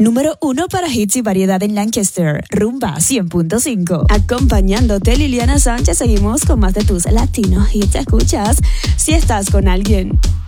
Número 1 para hits y variedad en Lancaster, Rumba 100.5. Acompañándote, Liliana Sánchez, seguimos con más de tus latinos hits. Escuchas Si estás con alguien.